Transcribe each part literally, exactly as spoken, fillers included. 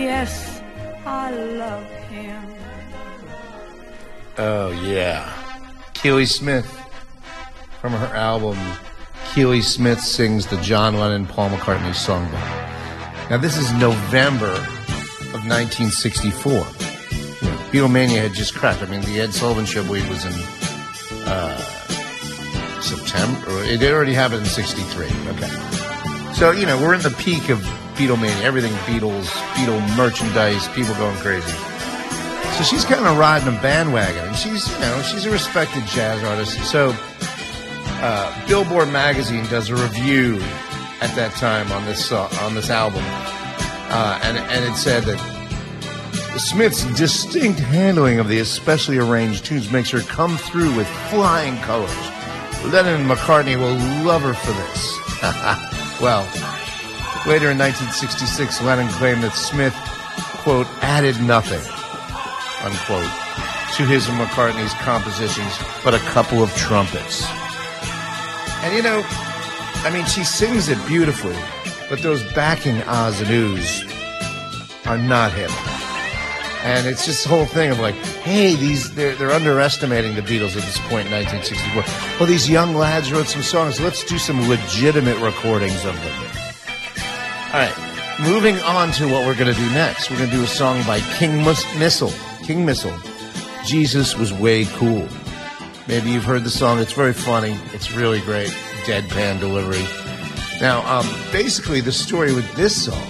yes, I love him. Oh, yeah. Keely Smith, from her album, Keely Smith Sings the John Lennon Paul McCartney Songbook. Now, this is November of nineteen sixty-four. You know, Beatlemania had just cracked. I mean, the Ed Sullivan Show, I believe, was in uh, September. Or it already happened in sixty-three. Okay. So, you know, we're in the peak of Beatlemania. Everything Beatles, Beatle merchandise, people going crazy. So she's kind of riding a bandwagon, and she's, you know, she's a respected jazz artist. So uh, Billboard magazine does a review at that time on this uh, on this album, uh, and and it said that Smith's distinct handling of the especially arranged tunes makes her come through with flying colors. Lennon and McCartney will love her for this. Well, later in nineteen sixty-six, Lennon claimed that Smith, quote, added nothing, unquote, to his and McCartney's compositions, but a couple of trumpets. And, you know, I mean, she sings it beautifully, but those backing ahs and oohs are not him. And it's just the whole thing of like, hey, these they're, they're underestimating the Beatles at this point in nineteen sixty-four. Well, these young lads wrote some songs. Let's do some legitimate recordings of them. All right, moving on to what we're going to do next. We're going to do a song by King Missile. King Missile, Jesus Was Way Cool. Maybe you've heard the song. It's very funny. It's really great. Deadpan delivery. Now, um, basically, the story with this song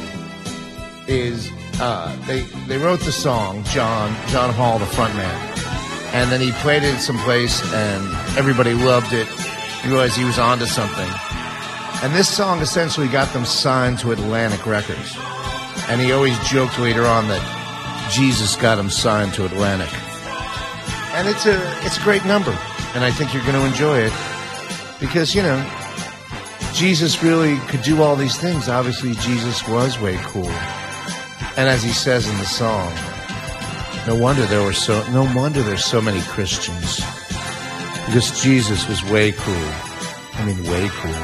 is uh, they they wrote the song, John John Hall, the front man, and then he played it someplace, and everybody loved it. He realized he was onto something. And this song essentially got them signed to Atlantic Records. And he always joked later on that Jesus got him signed to Atlantic. And it's a it's a great number. And I think you're going to enjoy it. Because, you know, Jesus really could do all these things. Obviously, Jesus was way cool. And as he says in the song, no wonder there were so no wonder there's so many Christians. Because Jesus was way cool. I mean, way cool.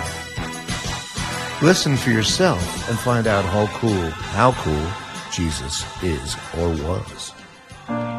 Listen for yourself and find out how cool, how cool Jesus is or was.